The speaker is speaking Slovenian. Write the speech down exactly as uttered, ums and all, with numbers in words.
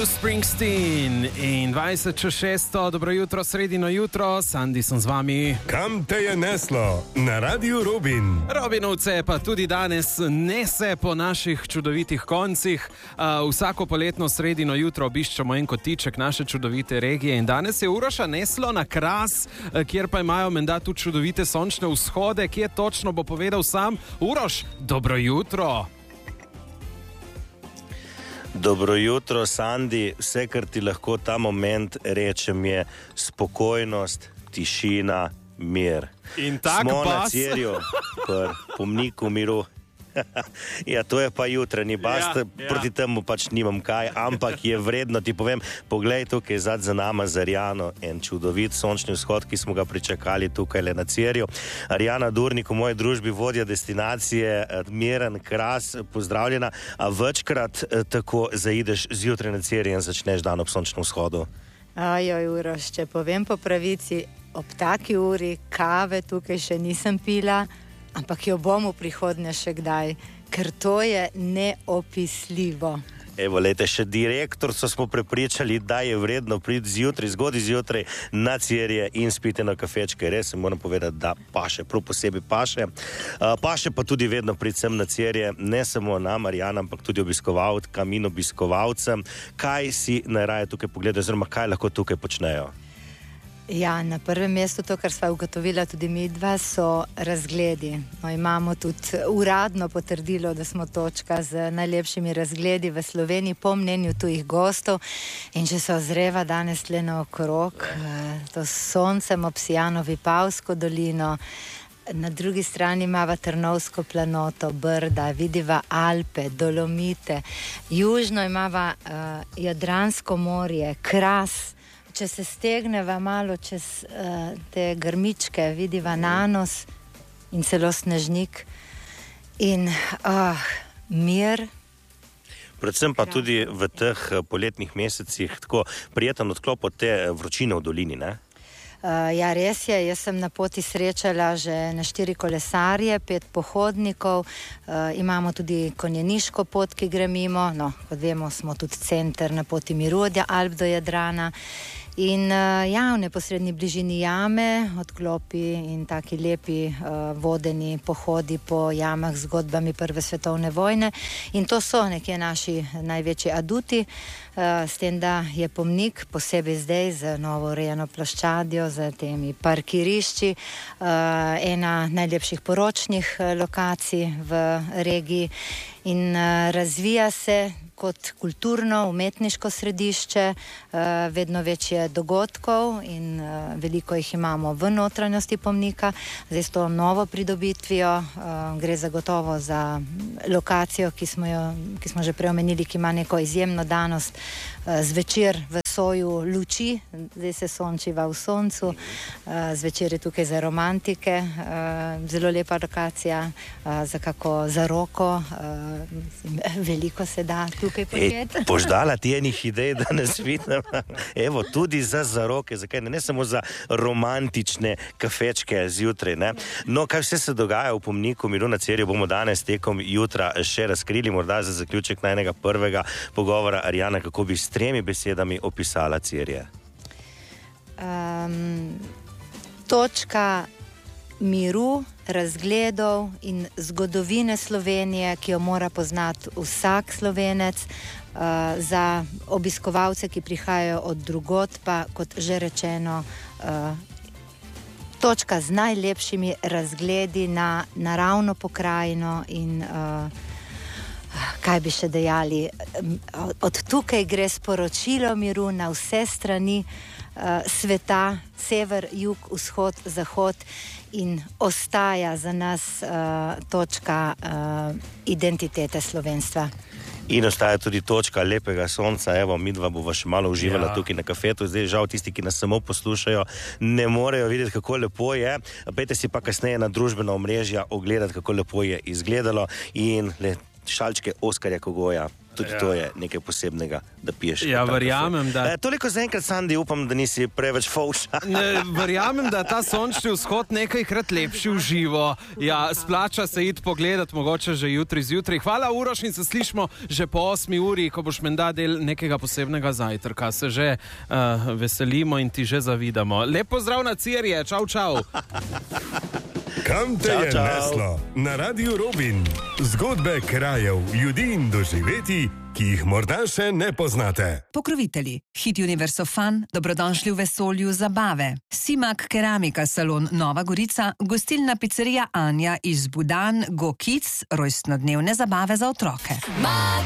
Bruce Springsteen in dvajset čez šesto, dobro jutro, sredino jutro, Sandi sem z vami. Kam te je neslo? Na Radiu Robin. Robinovce pa tudi danes nese po naših čudovitih koncih. Uh, vsako poletno sredino jutro obiščemo en kotiček naše čudovite regije in danes je Uroša neslo na Kras, kjer pa imajo menda tudi čudovite sončne vzhode, kje točno bo povedal sam. Uroš, dobro jutro. Dobro jutro, Sandi. Vse, kar ti lahko ta moment rečem, je spokojnost, tišina, mir. In tak Smo bas. na Cerju, pri pomniku miru. Ja, to je pa jutranji bas, Ja, ja. proti temu pač nimam kaj, ampak je vredno, ti povem, poglej tukaj zad za nama z Arjano, en čudovit sončni vzhod, ki smo ga pričakali tukaj le na Cerju. Arjana Durnik, v moji družbi vodja destinacije, miren, Kras, pozdravljena. A večkrat eh, tako zaideš zjutraj na Cerju in začneš dan ob sončnem vzhodu? Ajoj, Uroš, če povem po pravici, ob taki uri kave tukaj še nisem pila, ampak jo bom v prihodnje še kdaj, ker to je neopisljivo. Evo, lejte, še direktor so smo prepričali, da je vredno priti zjutraj, zgodaj zjutraj na Cerje in spiti na kafečke. Res se moram povedati, da paše, prav posebej paše. Uh, paše pa tudi vedno priti sem na Cerje, ne samo nam, Arjana, ampak tudi obiskovalkam in obiskovalcem. Kaj si najraje tukaj pogledajo, oziroma kaj lahko tukaj počnejo? Ja, na prvem mestu to, kar sva ugotovila tudi midva, so razgledi. No, imamo tudi uradno potrdilo, da smo točka z najlepšimi razgledi v Sloveniji po mnenju tujih gostov. In če se ozreva danes tle naokrog, to s soncem obsijano Vipavsko dolino, na drugi strani imava Trnovsko planoto, Brda, vidiva Alpe, Dolomite, južno imava uh, Jadransko morje, Kras. Če se stegneva malo čez uh, te grmičke, vidiva Nanos in celo Snežnik in uh, mir. Predvsem pa tudi v teh poletnih mesecih tako prijeten odklop od te vročine v dolini, ne? Uh, ja, res je, jaz sem na poti srečala že na štiri kolesarje, pet pohodnikov, uh, imamo tudi konjeniško pot, ki gre mimo, no, kot vemo, smo tudi center na poti miru od Alp do Jadrana. In uh, ja, v neposredni bližini jame, odklopi in taki lepi uh, vodeni pohodi po jamah z zgodbami Prve svetovne vojne. In to so nekje naši največji aduti, uh, s tem, da je pomnik, posebej zdaj z novo urejeno ploščadjo, z temi parkirišči, uh, ena najlepših poročnih uh, lokacij v regiji in uh, razvija se kot kulturno, umetniško središče, uh, vedno večje dogodkov in uh, veliko jih imamo v notranjosti pomnika. Zdaj s to novo pridobitvijo uh, gre zagotovo za lokacijo, ki smo, jo, ki smo že preomenili, ki ima neko izjemno danost uh, zvečer v soju luči, zdaj se sončiva v soncu, uh, zvečer je tukaj za romantike, uh, zelo lepa lokacija, uh, za kako zaroko, uh, veliko se da tukaj početi. Poždala ti enih idej, da nas vidim. Evo, tudi za zaroke, zakaj ne, ne samo za romantične kafečke zjutraj, ne. No, kaj vse se dogaja v pomniku miru na Cerju, bomo danes tekom jutra še razkrili, morda za zaključek najnega prvega pogovora. Arjana, kako bi s tremi besedami opisala Cerje? Um, točka miru, razgledov in zgodovine Slovenije, ki jo mora poznati vsak Slovenec, uh, za obiskovalce, ki prihajajo od drugod, pa kot že rečeno, uh, točka z najlepšimi razgledi na naravno pokrajino in uh, kaj bi še dejali, od tukaj gre sporočilo miru na vse strani uh, sveta, sever, jug, vzhod, zahod, in ostaja za nas uh, točka uh, identitete slovenstva. In ostaja tudi točka lepega sonca. Evo, midva bova še malo uživala Ja. tukaj na kafetu. Zdaj žal tisti, ki nas samo poslušajo, ne morejo videti, kako lepo je. Pejte si pa kasneje na družbena omrežja ogledati, kako lepo je izgledalo. In le, šalčke Oskarja Kogoja tudi ja. To je nekaj posebnega, da piješ. Ja, verjamem, da... E, toliko zaenkrat, Sandi, upam, da nisi preveč fovša. Ne, verjamem, da ta sončni vzhod nekajkrat lepši v živo. Ja, splača se iti pogledat, mogoče že jutri zjutraj. Hvala, Uroš, in se slišimo že po osmi uri, ko boš menda del nekega posebnega zajtrka. Se že uh, veselimo in ti že zavidamo. Lep pozdrav na Cirje, čau, čau. Kam te Čau, je čau. neslo? Na Radiu Robin. Zgodbe krajev, ljudi in doživetij, ki jih morda še ne poznate. Pokrovitelji. Hit Universo Fun, dobrodošli v vesolju zabave. Simak Keramika salon Nova Gorica, gostilna pizzerija Anja iz Budan, Go Kids, rojstnodnevne zabave za otroke.